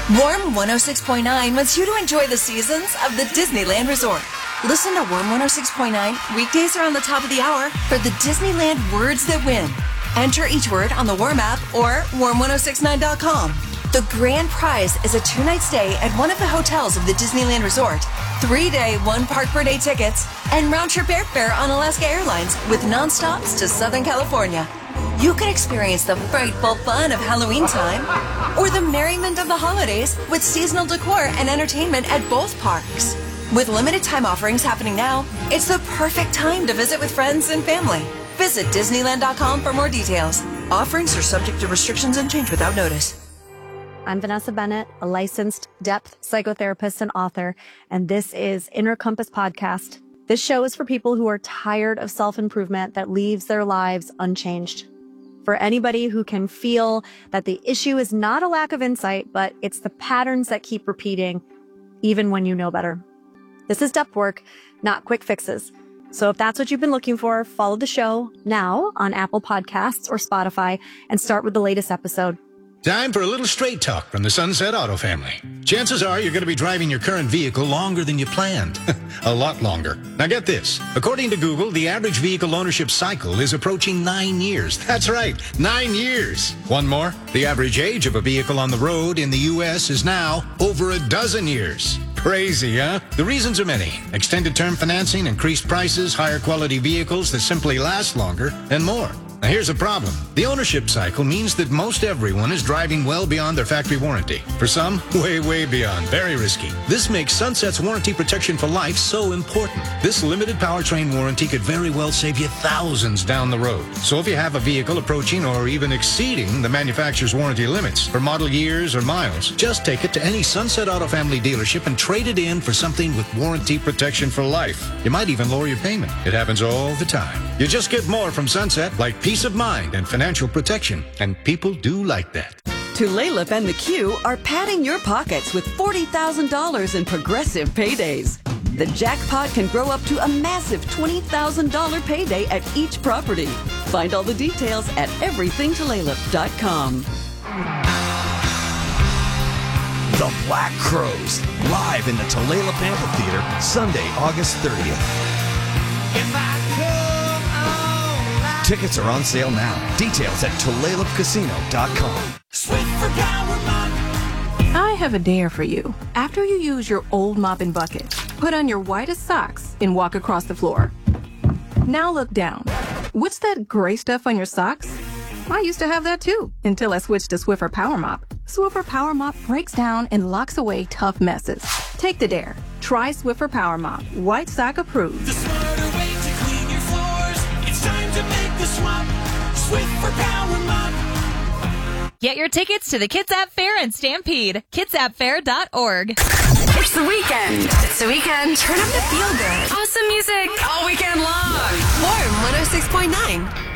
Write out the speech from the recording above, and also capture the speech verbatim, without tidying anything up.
Warm one oh six point nine wants you to enjoy the seasons of the Disneyland Resort. Listen to Warm one oh six point nine weekdays around the top of the hour for the Disneyland words that win. Enter each word on the Warm app or warm ten sixty-nine dot com. The grand prize is a two-night stay at one of the hotels of the Disneyland Resort, three-day, one-park-per-day tickets, and round-trip airfare on Alaska Airlines with nonstops to Southern California. You can experience the frightful fun of Halloween time or the merriment of the holidays with seasonal decor and entertainment at both parks. With limited time offerings happening now, it's the perfect time to visit with friends and family. Visit Disneyland dot com for more details. Offerings are subject to restrictions and change without notice. I'm Vanessa Bennett, a licensed depth psychotherapist and author, and this is Inner Compass Podcast. This show is for people who are tired of self-improvement that leaves their lives unchanged. For anybody who can feel that the issue is not a lack of insight, but it's the patterns that keep repeating, even when you know better. This is depth work, not quick fixes. So if that's what you've been looking for, follow the show now on Apple Podcasts or Spotify and start with the latest episode. Time for a little straight talk from the Sunset Auto family. Chances are you're going to be driving your current vehicle longer than you planned. A lot longer. Now get this. According to Google, the average vehicle ownership cycle is approaching nine years. That's right, nine years. One more. The average age of a vehicle on the road in the U S is now over a dozen years. Crazy, huh? The reasons are many. Extended term financing, increased prices, higher quality vehicles that simply last longer, and more. Now here's a problem. The ownership cycle means that most everyone is driving well beyond their factory warranty. For some, way, way beyond. Very risky. This makes Sunset's warranty protection for life so important. This limited powertrain warranty could very well save you thousands down the road. So if you have a vehicle approaching or even exceeding the manufacturer's warranty limits for model years or miles, just take it to any Sunset Auto family dealership and trade it in for something with warranty protection for life. You might even lower your payment. It happens all the time. You just get more from Sunset, like peace of mind and financial protection, and people do like that. Tulalip and the Q are padding your pockets with forty thousand dollars in progressive paydays. The jackpot can grow up to a massive twenty thousand dollars payday at each property. Find all the details at everything tulalip dot com. The Black Crowes, live in the Tulalip Amphitheater, Sunday, August thirtieth. If I Tickets are on sale now. Details at tulalip casino dot com. Swift for Power Mop. I have a dare for you. After you use your old mopping bucket, put on your whitest socks and walk across the floor. Now look down. What's that gray stuff on your socks? I used to have that too, until I switched to Swiffer Power Mop. Swiffer Power Mop breaks down and locks away tough messes. Take the dare. Try Swiffer Power Mop. White sock approved. The smarter way to clean your floors. It's time to make the swap. Swiffer Power Mop. Get your tickets to the Kids App Fair and Stampede. kids app fair dot org. It's the weekend. It's the weekend. Turn up the feel good. Awesome music all weekend long. Warm one oh six point nine.